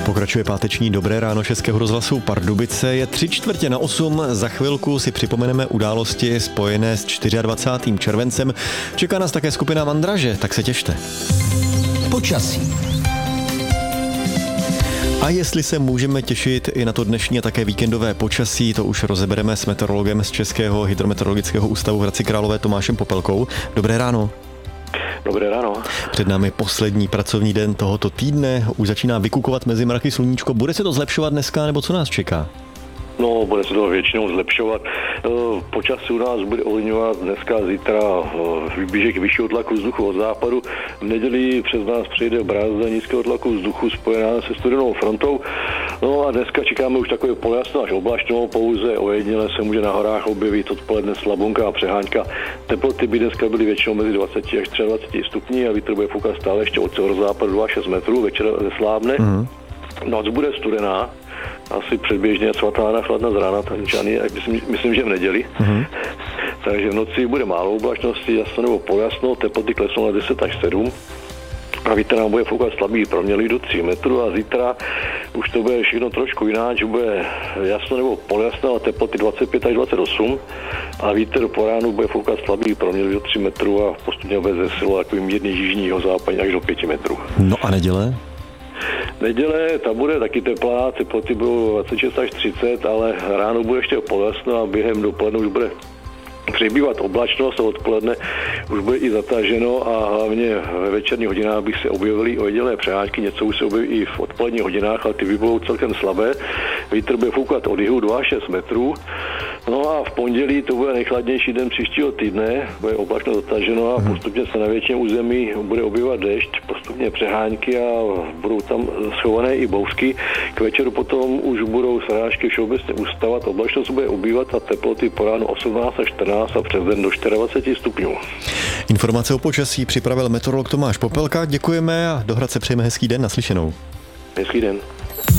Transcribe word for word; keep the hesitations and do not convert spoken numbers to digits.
Pokračuje páteční Dobré ráno Českého rozhlasu Pardubice. Je tři čtvrtě na osm. Za chvilku si připomeneme události spojené s dvacátým čtvrtým červencem. Čeká nás také skupina Mandraže, tak se těšte. Počasí. A jestli se můžeme těšit i na to dnešní a také víkendové počasí, to už rozebereme s meteorologem z Českého hydrometeorologického ústavu v Hradci Králové Tomášem Popelkou. Dobré ráno. Dobré ráno. Před námi poslední pracovní den tohoto týdne. Už začíná vykukovat mezi mraky sluníčko. Bude se to zlepšovat dneska, nebo co nás čeká? No, bude se to většinou zlepšovat. Počasí u nás bude ovlivňovat dneska, zítra výběžek vyššího tlaku vzduchu od západu. V neděli přes nás přejde brázda nízkého tlaku vzduchu spojená se studenou frontou. No a dneska čekáme už takové polojasno až oblačno, pouze ojediněle se může na horách objevit odpoledne slabonka a přehánka. Teploty by dneska byly většinou mezi dvacet až dvacet tři stupni a vítr bude foukat stále ještě od severozápadu dva až šest metrů, večer zeslábne. Mm. Noc bude studená, asi předběžně svatá chladná z rána, tančany, myslím, myslím, že v neděli. Mm-hmm. Takže v noci bude málo oblačnosti, jasno nebo pojasno, teploty klesnou na deset až sedm. A vítr nám bude foukat slabý proměnlivý do tří metrů a zítra už to bude všechno trošku jinak, že bude jasno nebo poljasno a teploty dvacet pět až dvacet osm a vítr po ránu bude foukat slabý proměnlivý do tří metrů a postupně bude zesilovat takový mírný jižní západní až do pěti metrů. No a neděle? Neděle, ta bude taky teplá, teploty budou dvacet šest až třicet, ale ráno bude ještě poljasno a během dopoledne už bude přibývat oblačnost a odpoledne už bude i zataženo a hlavně ve večerních hodinách by se objevily ojedinělé přehánky, něco už se objeví i v odpoledních hodinách, ale ty by budou celkem slabé. Vítr bude foukat od jihu dva až šest metrů. No a v pondělí to bude nejchladnější den příštího týdne, bude oblačno zataženo a postupně se na většině území bude objevovat déšť, postupně přehánky a budou tam schované i bouřky. K večeru potom už budou srážky všeobecně ustavat, oblačnost bude ubývat a teploty po ránu osmnáct až čtrnáct a přes den do dvacet čtyři stupňů. Informace o počasí připravil meteorolog Tomáš Popelka. Děkujeme a do Hradce přejeme hezký den, naslyšenou. Hezký den.